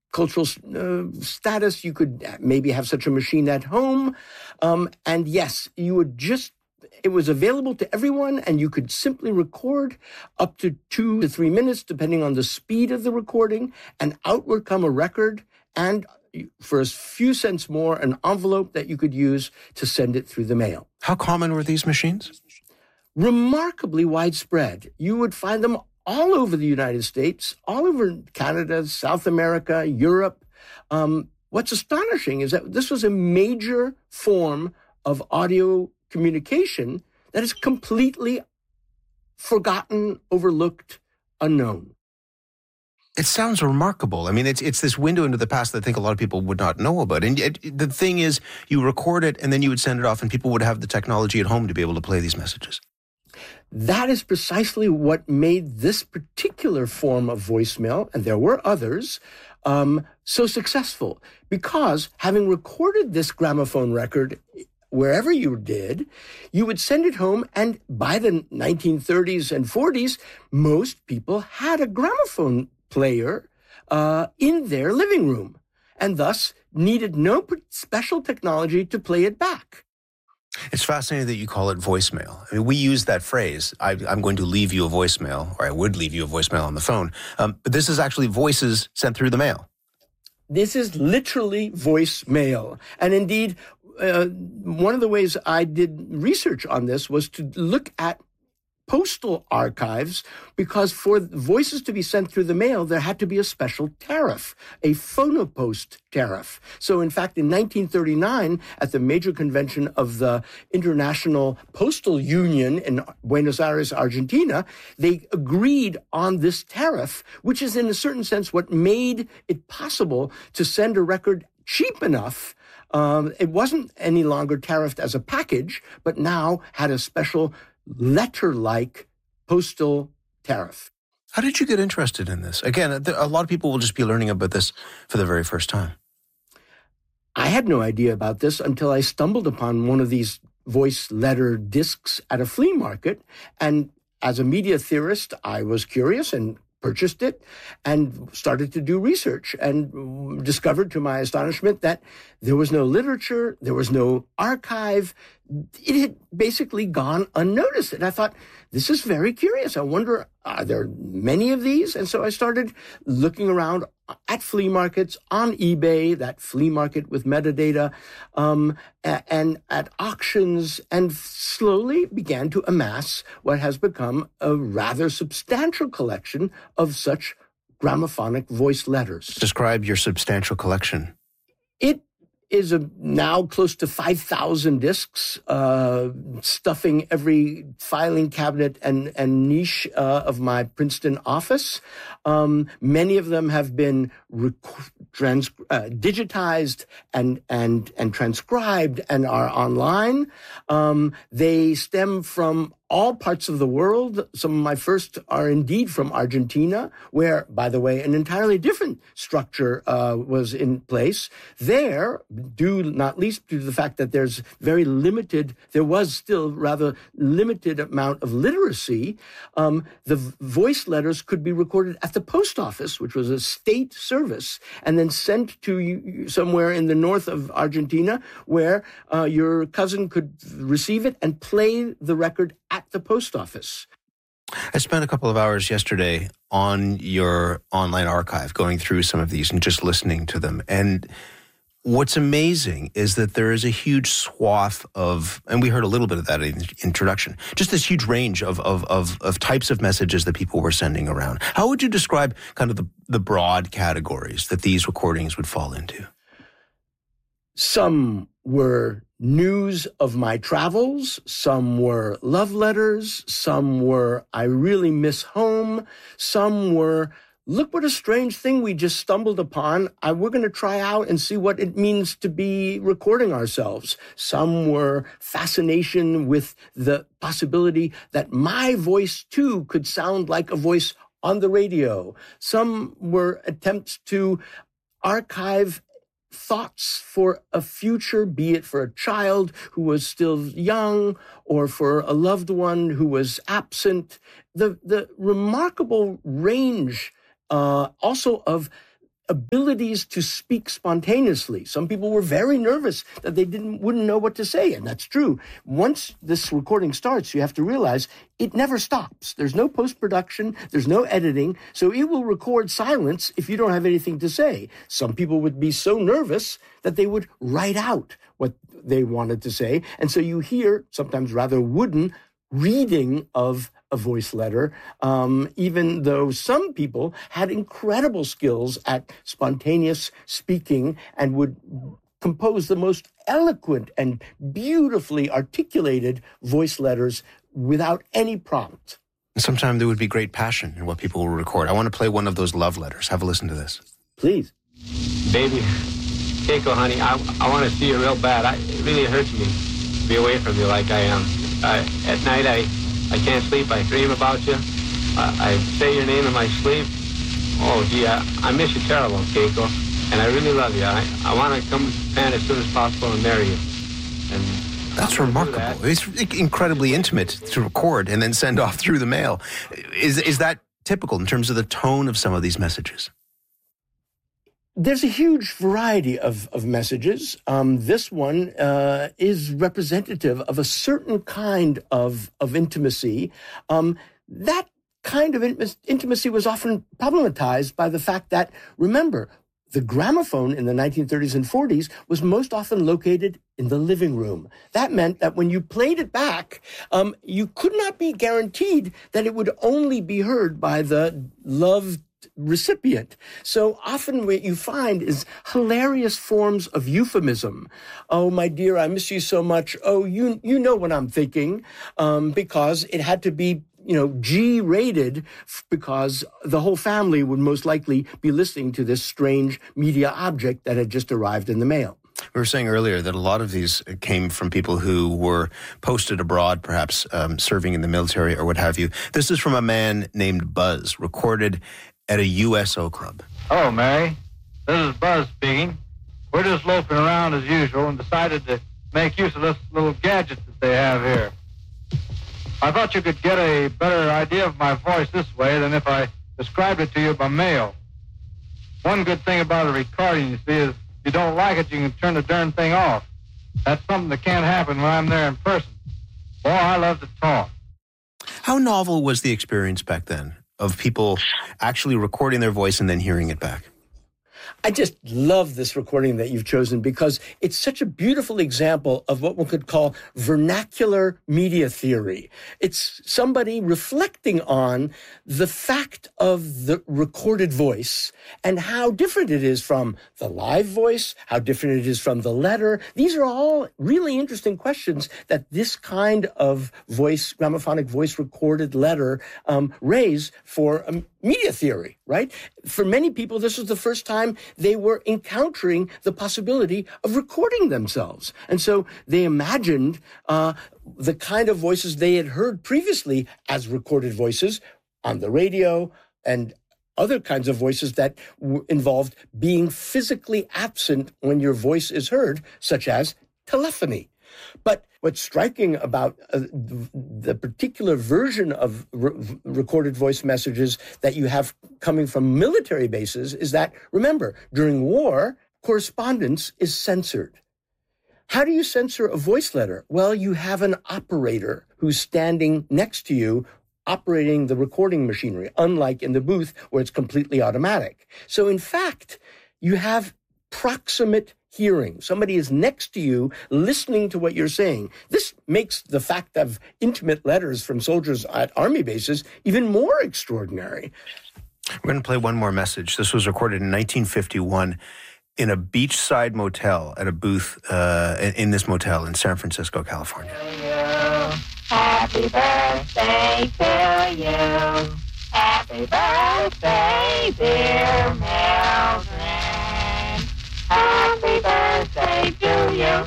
cultural status. You could maybe have such a machine at home. And yes, it was available to everyone, and you could simply record up to 2 to 3 minutes, depending on the speed of the recording, and out would come a record, and for a few cents more, an envelope that you could use to send it through the mail. How common were these machines? Remarkably widespread. You would find them all over the United States, all over Canada, South America, Europe. What's astonishing is that this was a major form of audio communication that is completely forgotten, overlooked, unknown. It sounds remarkable. I mean, it's this window into the past that I think a lot of people would not know about. And the thing is, you record it and then you would send it off and people would have the technology at home to be able to play these messages. That is precisely what made this particular form of voicemail, and there were others, so successful. Because having recorded this gramophone record wherever you did, you would send it home, and by the 1930s and 40s, most people had a gramophone player in their living room, and thus needed no special technology to play it back. It's fascinating that you call it voicemail. I mean, we use that phrase, I'm going to leave you a voicemail, or I would leave you a voicemail on the phone. But this is actually voices sent through the mail. This is literally voicemail. And indeed, one of the ways I did research on this was to look at postal archives, because for voices to be sent through the mail, there had to be a special tariff, a phonopost tariff. So in fact, in 1939, at the major convention of the International Postal Union in Buenos Aires, Argentina, they agreed on this tariff, which is in a certain sense what made it possible to send a record cheap enough. It wasn't any longer tariffed as a package, but now had a special letter-like postal tariff. How did you get interested in this? Again, a lot of people will just be learning about this for the very first time. I had no idea about this until I stumbled upon one of these voice letter discs at a flea market. And as a media theorist, I was curious and purchased it and started to do research, and discovered to my astonishment that there was no literature, there was no archive. It had basically gone unnoticed. And I thought, this is very curious. I wonder, are there many of these? And so I started looking around at flea markets, on eBay, that flea market with metadata, and at auctions, and slowly began to amass what has become a rather substantial collection of such gramophonic voice letters. Describe your substantial collection. It is now close to 5,000 discs, stuffing every filing cabinet and niche of my Princeton office. Many of them have been digitized and transcribed and are online. They stem from all parts of the world. Some of my first are indeed from Argentina, where, by the way, an entirely different structure was in place. There, not least due to the fact that there was still rather limited amount of literacy, the voice letters could be recorded at the post office, which was a state service, and then sent to you somewhere in the north of Argentina, where your cousin could receive it and play the record at the post office. I spent a couple of hours yesterday on your online archive going through some of these and just listening to them. And what's amazing is that there is a huge swath of, and we heard a little bit of that in the introduction, just this huge range of types of messages that people were sending around. How would you describe kind of the broad categories that these recordings would fall into? Some were news of my travels, some were love letters, some were I really miss home, some were look what a strange thing we just stumbled upon. We're going to try out and see what it means to be recording ourselves. Some were fascination with the possibility that my voice too could sound like a voice on the radio. Some were attempts to archive thoughts for a future, be it for a child who was still young or for a loved one who was absent. The remarkable range also of abilities to speak spontaneously. Some people were very nervous that they wouldn't know what to say, and that's true. Once this recording starts, you have to realize it never stops. There's no post-production, there's no editing, so it will record silence if you don't have anything to say. Some people would be so nervous that they would write out what they wanted to say, and so you hear, sometimes rather wooden, reading of a voice letter, even though some people had incredible skills at spontaneous speaking and would compose the most eloquent and beautifully articulated voice letters without any prompt. Sometimes there would be great passion in what people will record. I want to play one of those love letters. Have a listen to this. Please. Baby, Keiko, honey, I want to see you real bad. It really hurts me to be away from you like I am. At night, I can't sleep. I dream about you. I say your name in my sleep. Oh, gee, I miss you terrible, Keiko. And I really love you. I want to come to Japan as soon as possible and marry you. And that's remarkable. It's incredibly intimate to record and then send off through the mail. Is that typical in terms of the tone of some of these messages? There's a huge variety of messages. This one is representative of a certain kind of intimacy. That kind of intimacy was often problematized by the fact that, remember, the gramophone in the 1930s and 40s was most often located in the living room. That meant that when you played it back, you could not be guaranteed that it would only be heard by the loved recipient. So often what you find is hilarious forms of euphemism. Oh, my dear, I miss you so much. Oh, you know what I'm thinking, because it had to be, G-rated because the whole family would most likely be listening to this strange media object that had just arrived in the mail. We were saying earlier that a lot of these came from people who were posted abroad, perhaps serving in the military or what have you. This is from a man named Buzz, recorded at a USO club. Hello, Mary. This is Buzz speaking. We're just loafing around as usual and decided to make use of this little gadget that they have here. I thought you could get a better idea of my voice this way than if I described it to you by mail. One good thing about a recording, you see, is if you don't like it, you can turn the darn thing off. That's something that can't happen when I'm there in person. Boy, I love to talk. How novel was the experience back then of people actually recording their voice and then hearing it back? I just love this recording that you've chosen because it's such a beautiful example of what one could call vernacular media theory. It's somebody reflecting on the fact of the recorded voice and how different it is from the live voice, how different it is from the letter. These are all really interesting questions that this kind of voice, gramophonic voice recorded letter raise for media theory, right? For many people, this was the first time they were encountering the possibility of recording themselves. And so they imagined the kind of voices they had heard previously as recorded voices on the radio and other kinds of voices that involved being physically absent when your voice is heard, such as telephony. But what's striking about the particular version of recorded voice messages that you have coming from military bases is that, remember, during war, correspondence is censored. How do you censor a voice letter? Well, you have an operator who's standing next to you operating the recording machinery, unlike in the booth where it's completely automatic. So, in fact, you have proximate hearing. Somebody is next to you listening to what you're saying. This makes the fact of intimate letters from soldiers at army bases even more extraordinary. We're going to play one more message. This was recorded in 1951 in a beachside motel at a booth in this motel in San Francisco, California. Happy birthday to you. Happy birthday, dear Mildred. Happy birthday to you.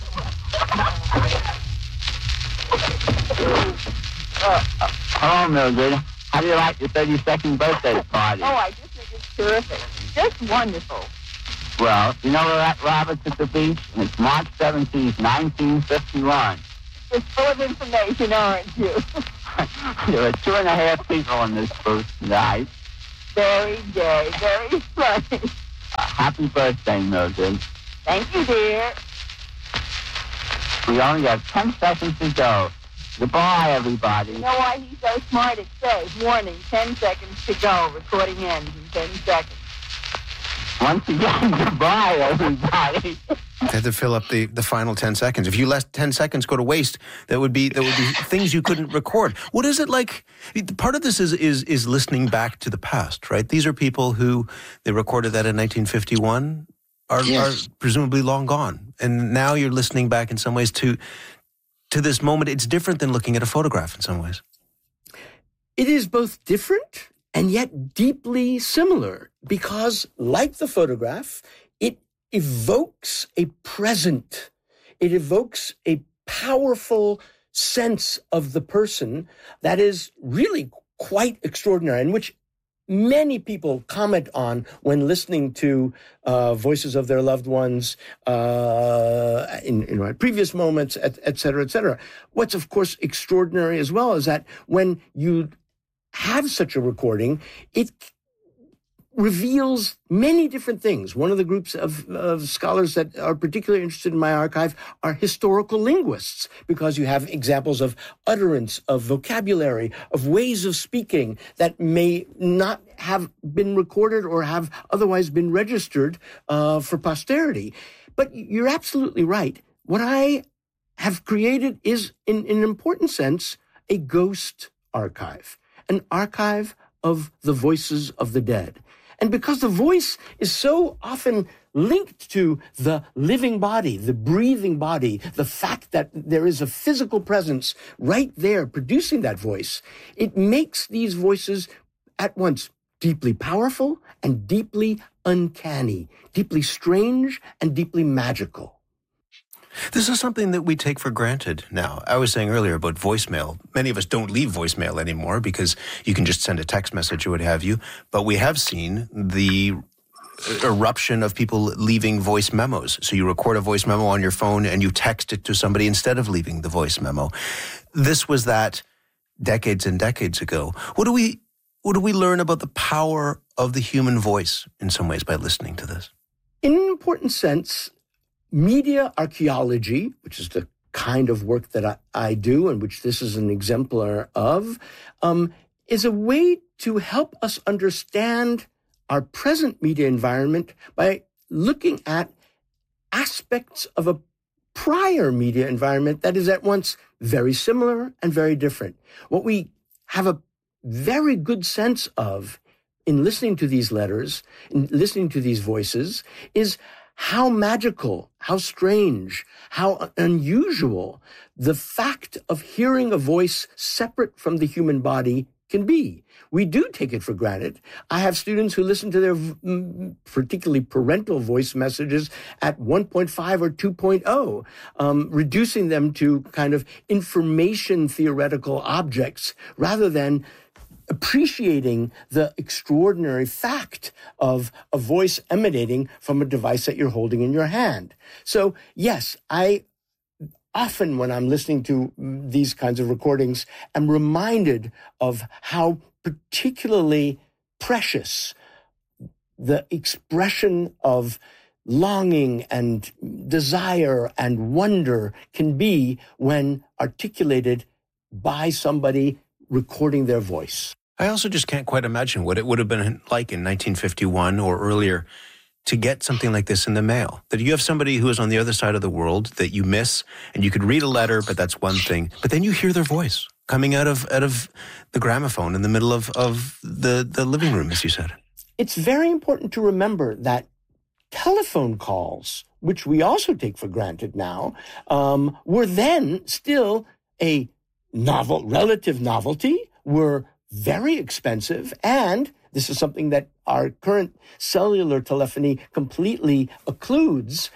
Hello, Mildred. How do you like your 32nd birthday party? Oh, I just think it's terrific. Just wonderful. Well, you know we're at Roberts at the beach, and it's March 17th, 1951. It's full of information, aren't you? There are 2.5 people in this booth tonight. Very gay, very funny. Happy birthday, Mildred. Thank you, dear. We only have 10 seconds to go. Goodbye, everybody. You know why he's so smart? It says, warning, 10 seconds to go. Recording ends in 10 seconds. Once again, goodbye, everybody. They had to fill up the final 10 seconds. If you let 10 seconds go to waste, that would be things you couldn't record. What is it like? Part of this is listening back to the past, right? These are people who, they recorded that in 1951, are presumably long gone. And now you're listening back in some ways to this moment. It's different than looking at a photograph in some ways. It is both different and yet deeply similar because, like the photograph, it evokes a present. It evokes a powerful sense of the person that is really quite extraordinary, and which many people comment on when listening to voices of their loved ones in previous moments, et cetera, et cetera. What's, of course, extraordinary as well is that when you have such a recording, it reveals many different things. One of the groups of scholars that are particularly interested in my archive are historical linguists, because you have examples of utterance, of vocabulary, of ways of speaking that may not have been recorded or have otherwise been registered for posterity. But you're absolutely right. What I have created is, in an important sense, a ghost archive, an archive of the voices of the dead. And because the voice is so often linked to the living body, the breathing body, the fact that there is a physical presence right there producing that voice, it makes these voices at once deeply powerful and deeply uncanny, deeply strange and deeply magical. This is something that we take for granted now. I was saying earlier about voicemail. Many of us don't leave voicemail anymore because you can just send a text message or what have you. But we have seen the eruption of people leaving voice memos. So you record a voice memo on your phone and you text it to somebody instead of leaving the voice memo. This was that decades and decades ago. What do we learn about the power of the human voice in some ways by listening to this? In an important sense, media archaeology, which is the kind of work that I do and which this is an exemplar of, is a way to help us understand our present media environment by looking at aspects of a prior media environment that is at once very similar and very different. What we have a very good sense of in listening to these letters, in listening to these voices, is how magical, how strange, how unusual the fact of hearing a voice separate from the human body can be. We do take it for granted. I have students who listen to their particularly parental voice messages at 1.5 or 2.0, reducing them to kind of information theoretical objects rather than appreciating the extraordinary fact of a voice emanating from a device that you're holding in your hand. So, yes, I often, when I'm listening to these kinds of recordings, am reminded of how particularly precious the expression of longing and desire and wonder can be when articulated by somebody recording their voice. I also just can't quite imagine what it would have been like in 1951 or earlier to get something like this in the mail. That you have somebody who is on the other side of the world that you miss, and you could read a letter, but that's one thing. But then you hear their voice coming out of the gramophone in the middle of the living room, as you said. It's very important to remember that telephone calls, which we also take for granted now, were then still a relative novelty, were very expensive, and this is something that our current cellular telephony completely occludes.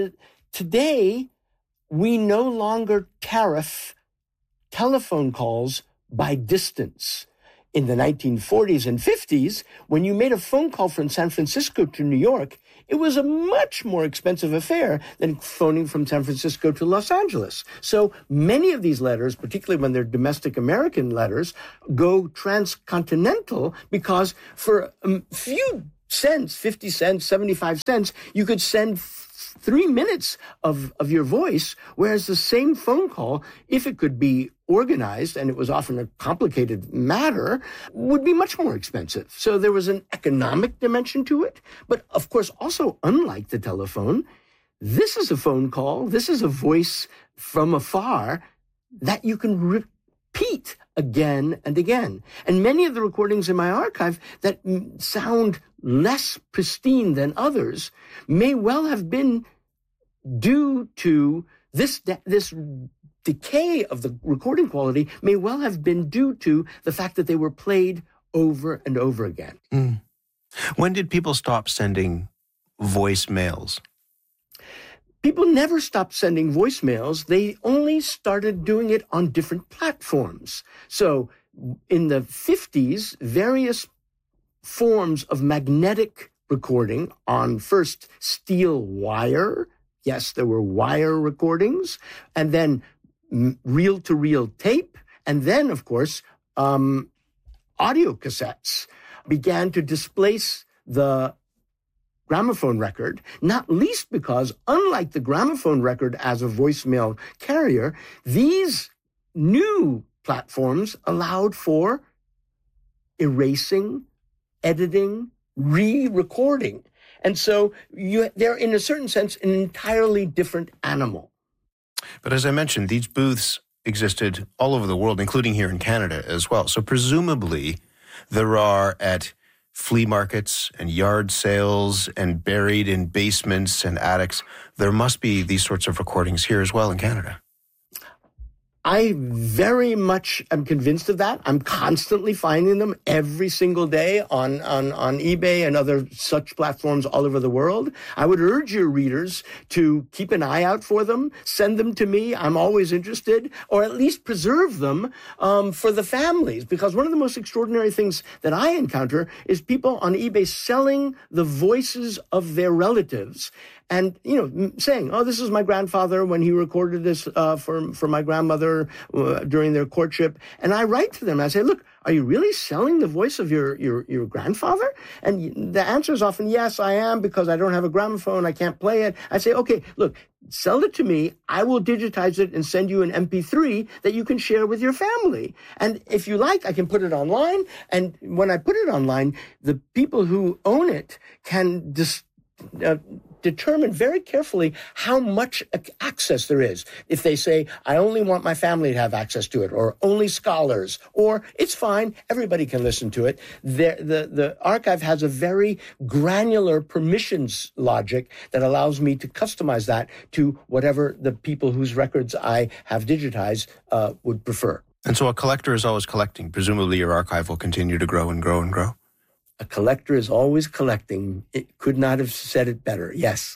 Today, we no longer tariff telephone calls by distance. In the 1940s and 50s, when you made a phone call from San Francisco to New York, it was a much more expensive affair than phoning from San Francisco to Los Angeles. So many of these letters, particularly when they're domestic American letters, go transcontinental because for a few cents, 50 cents, 75 cents, you could send 3 minutes of your voice, whereas the same phone call, if it could be organized, and it was often a complicated matter, would be much more expensive. So there was an economic dimension to it. But of course, also unlike the telephone, this is a phone call, this is a voice from afar that you can repeat again and again. And many of the recordings in my archive that sound less pristine than others may well have been due to this decay of the recording quality may well have been due to the fact that they were played over and over again. Mm. When did people stop sending voicemails? People never stopped sending voicemails. They only started doing it on different platforms. So in the 50s, various forms of magnetic recording on first steel wire. Yes, there were wire recordings, and then reel-to-reel tape, and then, of course, audio cassettes began to displace the gramophone record, not least because, unlike the gramophone record as a voicemail carrier, these new platforms allowed for erasing, editing, re-recording. And so they're, in a certain sense, an entirely different animal. But as I mentioned, these booths existed all over the world, including here in Canada as well. So presumably there are at flea markets and yard sales and buried in basements and attics, there must be these sorts of recordings here as well in Canada. I very much am convinced of that. I'm constantly finding them every single day on eBay and other such platforms all over the world. I would urge your readers to keep an eye out for them, send them to me. I'm always interested, or at least preserve them for the families. Because one of the most extraordinary things that I encounter is people on eBay selling the voices of their relatives. And, saying, oh, this is my grandfather when he recorded this for my grandmother during their courtship. And I write to them. I say, look, are you really selling the voice of your grandfather? And the answer is often, yes, I am, because I don't have a gramophone. I can't play it. I say, okay, look, sell it to me. I will digitize it and send you an MP3 that you can share with your family. And if you like, I can put it online. And when I put it online, the people who own it can determine very carefully how much access there is. If they say, I only want my family to have access to it, or only scholars, or it's fine, everybody can listen to it. The archive has a very granular permissions logic that allows me to customize that to whatever the people whose records I have digitized would prefer. And so a collector is always collecting. Presumably your archive will continue to grow and grow and grow. A collector is always collecting. It could not have said it better. Yes.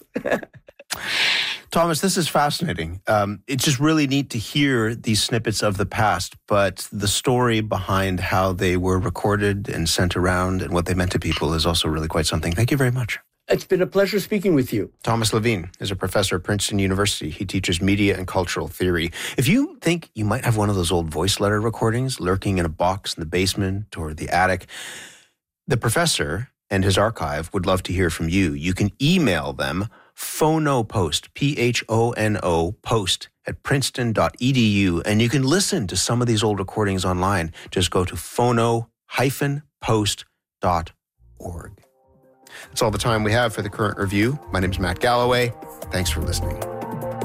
Thomas, this is fascinating. It's just really neat to hear these snippets of the past, but the story behind how they were recorded and sent around and what they meant to people is also really quite something. Thank you very much. It's been a pleasure speaking with you. Thomas Levine is a professor at Princeton University. He teaches media and cultural theory. If you think you might have one of those old voice letter recordings lurking in a box in the basement or the attic, the professor and his archive would love to hear from you. You can email them phonopost, P-H-O-N-O, post at princeton.edu, and you can listen to some of these old recordings online. Just go to phono-post.org. That's all the time we have for the Current Review. My name is Matt Galloway. Thanks for listening.